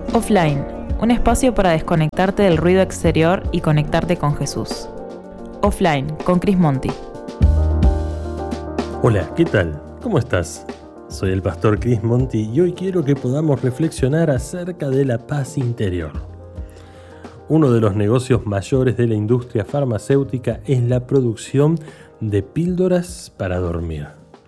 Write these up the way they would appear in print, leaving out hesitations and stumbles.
Offline, un espacio para desconectarte del ruido exterior y conectarte con Jesús. Offline, con Chris Monti. Hola, ¿qué tal? ¿Cómo estás? Soy el pastor Chris Monti y hoy quiero que podamos reflexionar acerca de la paz interior. Uno de los negocios mayores de la industria farmacéutica es la producción de píldoras para dormir.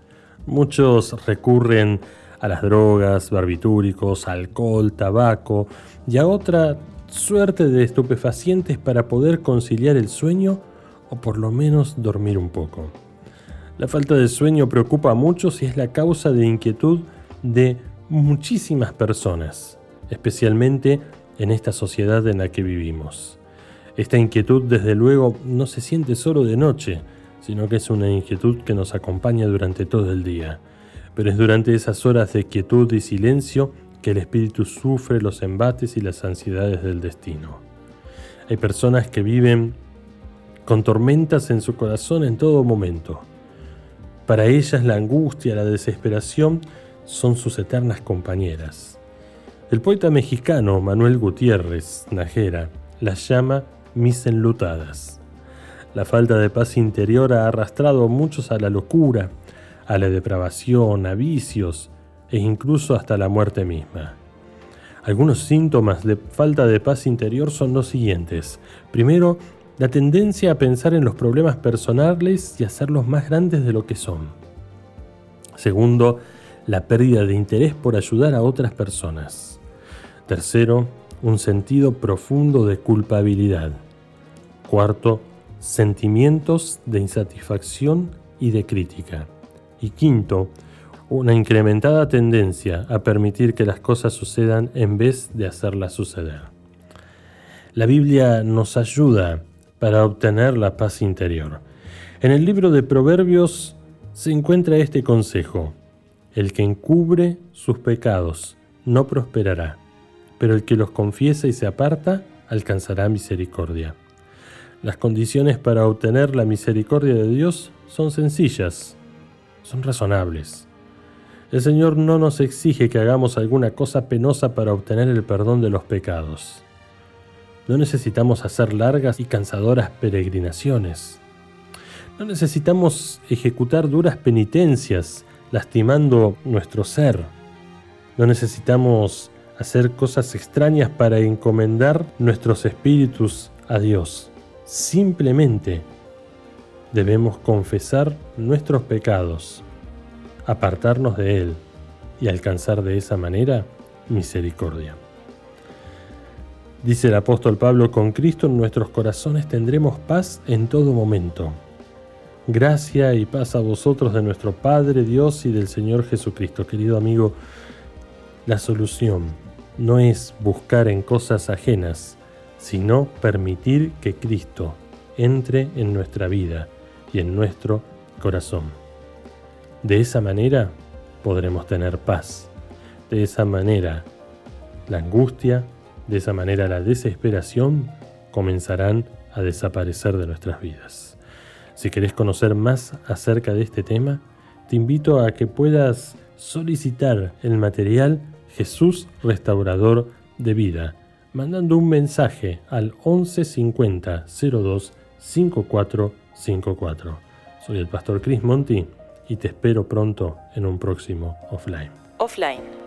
Muchos recurren a las drogas, barbitúricos, alcohol, tabaco y a otra suerte de estupefacientes para poder conciliar el sueño o por lo menos dormir un poco. La falta de sueño preocupa a muchos y es la causa de inquietud de muchísimas personas, especialmente en esta sociedad en la que vivimos. Esta inquietud, desde luego, no se siente solo de noche, sino que es una inquietud que nos acompaña durante todo el día. Pero es durante esas horas de quietud y silencio que el espíritu sufre los embates y las ansiedades del destino. Hay personas que viven con tormentas en su corazón en todo momento. Para ellas la angustia, la desesperación son sus eternas compañeras. El poeta mexicano Manuel Gutiérrez Nájera las llama mis enlutadas. La falta de paz interior ha arrastrado a muchos a la locura, a la depravación, a vicios e incluso hasta la muerte misma. Algunos síntomas de falta de paz interior son los siguientes. Primero, la tendencia a pensar en los problemas personales y hacerlos más grandes de lo que son. Segundo, la pérdida de interés por ayudar a otras personas. Tercero, un sentido profundo de culpabilidad. Cuarto, sentimientos de insatisfacción y de crítica. Y quinto, una incrementada tendencia a permitir que las cosas sucedan en vez de hacerlas suceder. La Biblia nos ayuda para obtener la paz interior. En el libro de Proverbios se encuentra este consejo: el que encubre sus pecados no prosperará, pero el que los confiesa y se aparta alcanzará misericordia. Las condiciones para obtener la misericordia de Dios son sencillas, son razonables. El Señor no nos exige que hagamos alguna cosa penosa para obtener el perdón de los pecados. No necesitamos hacer largas y cansadoras peregrinaciones. No necesitamos ejecutar duras penitencias, lastimando nuestro ser. No necesitamos hacer cosas extrañas para encomendar nuestros espíritus a Dios. Simplemente debemos confesar nuestros pecados, apartarnos de Él y alcanzar de esa manera misericordia. Dice el apóstol Pablo: con Cristo en nuestros corazones tendremos paz en todo momento. Gracia y paz a vosotros de nuestro Padre Dios y del Señor Jesucristo. Querido amigo, la solución no es buscar en cosas ajenas, sino permitir que Cristo entre en nuestra vida y en nuestro corazón. De esa manera podremos tener paz. De esa manera la angustia, de esa manera la desesperación comenzarán a desaparecer de nuestras vidas. Si querés conocer más acerca de este tema, te invito a que puedas solicitar el material Jesús Restaurador de Vida, mandando un mensaje al 11 50 02 54 54. Soy el pastor Chris Monti y te espero pronto en un próximo Offline. Offline,